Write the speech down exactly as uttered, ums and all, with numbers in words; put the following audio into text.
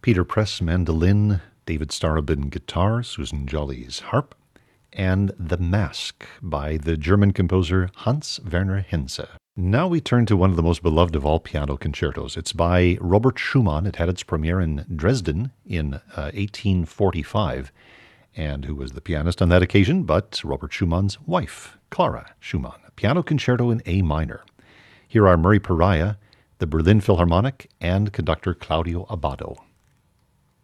Peter Press mandolin, David Starobin guitar, Susan Jolly's harp, and The Mask by the German composer Hans Werner Henze. Now we turn to one of the most beloved of all piano concertos. It's by Robert Schumann. It had its premiere in Dresden in uh, eighteen forty-five, and who was the pianist on that occasion but Robert Schumann's wife, Clara Schumann. A piano concerto in A minor. Here are Murray Pariah, the Berlin Philharmonic, and conductor Claudio Abbado.